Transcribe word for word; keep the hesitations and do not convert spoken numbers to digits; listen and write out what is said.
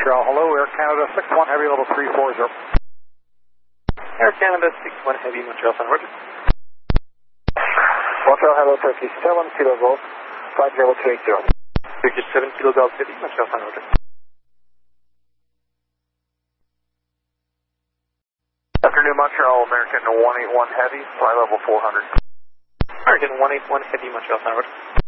Montreal, hello, Air Canada six one Heavy, level three four zero. Air Canada six one Heavy, Montreal, San Roger. Montreal, hello, Turkey seven Kilo Golf, five zero two eight zero. Turkey seven Kilo Golf City, Montreal, San Roger. Afternoon, Montreal, American one eight one Heavy, fly level four hundred. American one eight one Heavy, Montreal, San Roger.